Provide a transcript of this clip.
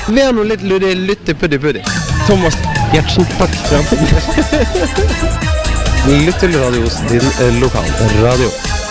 Vær nå litt lytte-puddi-puddi. Thomas Gjertsen, takk. Lytt til radios, din lokal radio.